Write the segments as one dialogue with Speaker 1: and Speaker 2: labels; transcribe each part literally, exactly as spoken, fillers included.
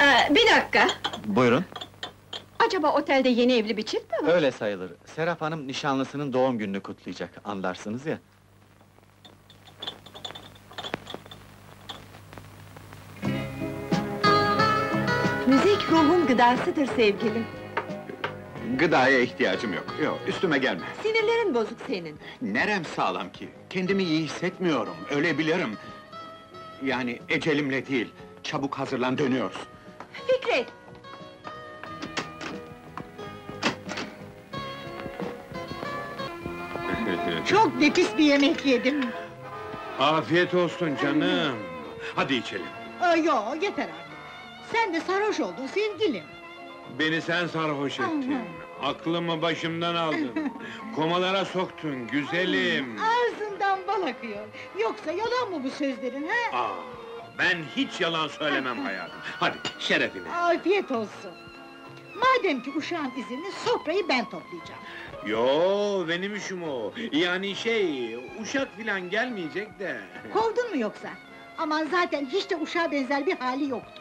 Speaker 1: Ee, bir dakika!
Speaker 2: Buyurun.
Speaker 1: Acaba otelde yeni evli bir çift mi var?
Speaker 2: Öyle sayılır. Serap Hanım nişanlısının doğum gününü kutlayacak, anlarsınız ya.
Speaker 1: Müzik ruhun gıdasıdır sevgilim.
Speaker 3: Gıdaya ihtiyacım yok. Yok, üstüme gelme.
Speaker 1: Sinirlerin bozuk senin.
Speaker 3: Nerem sağlam ki? Kendimi iyi hissetmiyorum, ölebilirim. Yani ecelimle değil, çabuk hazırlan dönüyoruz.
Speaker 1: Fikret!
Speaker 4: Çok nefis bir yemek yedim.
Speaker 5: Afiyet olsun canım. Hadi içelim.
Speaker 4: Aa, yo, yeter artık. Sen de sarhoş oldun sevgilim.
Speaker 5: Beni sen sarhoş ettin. Aklımı başımdan aldın. Komalara soktun güzelim.
Speaker 4: Ağzından bal akıyor. Yoksa yalan mı bu sözlerin ha?
Speaker 5: Aa, ben hiç yalan söylemem hayatım. Hadi şerefine.
Speaker 4: Afiyet olsun. Madem ki uşağın izinli, sofrayı ben toplayacağım.
Speaker 5: Yo, benim işim o. Yani şey, uşak filan gelmeyecek de.
Speaker 4: Kovdun mu yoksa? Aman zaten hiç de uşağa benzer bir hali yoktu.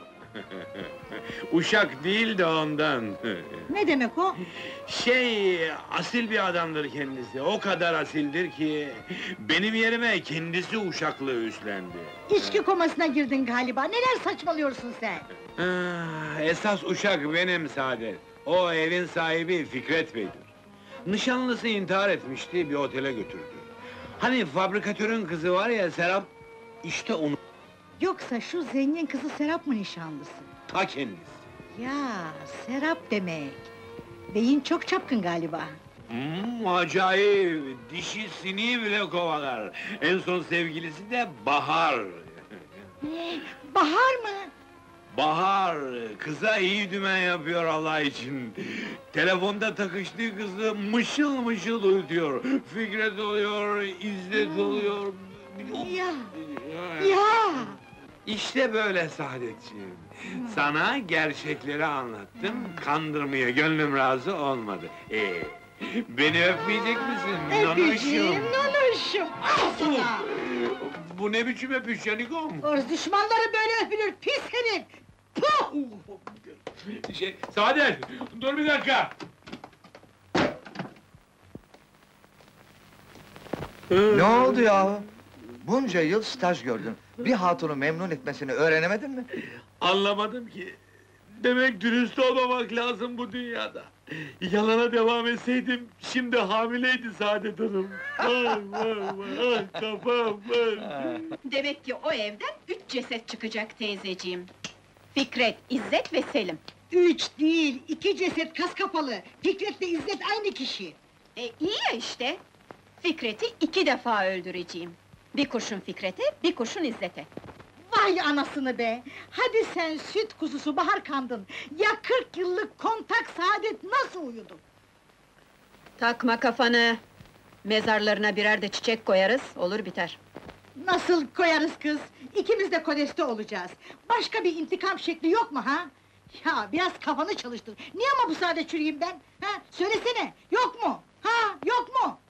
Speaker 5: Uşak değil de ondan.
Speaker 4: Ne demek o?
Speaker 5: Şey, asil bir adamdır kendisi. O kadar asildir ki... ...benim yerime kendisi uşaklığı üstlendi.
Speaker 4: İçki komasına girdin galiba, neler saçmalıyorsun sen?
Speaker 5: Ah, esas uşak benim Saadet. O evin sahibi Fikret Bey'dir. Nişanlısı intihar etmişti, bir otele götürdü. Hani fabrikatörün kızı var ya Serap... ...işte onu,
Speaker 4: Yoksa şu zengin kızı Serap mı nişanlısı?
Speaker 5: ta kendisi.
Speaker 4: Ya, Serap demek! Beyin çok çapkın galiba.
Speaker 5: Hmm, acayip! Dişi sineği bile kovalar. En son sevgilisi de Bahar.
Speaker 4: Ne? Bahar mı?
Speaker 5: Bahar, kıza iyi dümen yapıyor Allah için. Telefonda takıştığı kızı mışıl mışıl uyutuyor. Fikret oluyor, İzzet oluyor...
Speaker 4: Ya! Ya!
Speaker 5: İşte böyle Saadetciğim. Sana gerçekleri anlattım, kandırmaya gönlüm razı olmadı. Ee, beni öpmeyecek misin?
Speaker 4: Öpeceğim,
Speaker 5: Nanoşum?
Speaker 4: nanoşum! Al sana!
Speaker 5: Bu ne biçim öpüş Yanikom?
Speaker 4: Orz düşmanları böyle öpülür, pis herif! Puh!
Speaker 5: Şey, Saadet, dur bir dakika!
Speaker 6: Ne oldu yahu? Bunca yıl staj gördün. Bir hatunu memnun etmesini öğrenemedin mi?
Speaker 5: Anlamadım ki. Demek dürüst olmamak lazım bu dünyada. Yalana devam etseydim, şimdi hamileydi Saadet Hanım. Vay vay vay, ah kafam vay!
Speaker 1: Demek ki o evden üç ceset çıkacak teyzeciğim. Fikret, İzzet ve Selim.
Speaker 4: Üç değil, iki ceset kas kapalı! Fikret'le İzzet aynı kişi!
Speaker 1: E, iyi ya işte! Fikret'i iki defa öldüreceğim. Bir kurşun Fikret'e, bir kurşun İzzet'e.
Speaker 4: Vay anasını be! Hadi sen süt kuzusu Bahar kandın! Ya kırk yıllık kontak Saadet nasıl uyudu?
Speaker 1: Takma kafanı! Mezarlarına birer de çiçek koyarız, olur biter.
Speaker 4: Nasıl koyarız kız? İkimiz de kodeste olacağız! Başka bir intikam şekli yok mu ha? Ya biraz kafanı çalıştır! Niye ama bu sade çürüyeyim ben? Ha? Söylesene, yok mu? Ha, yok mu?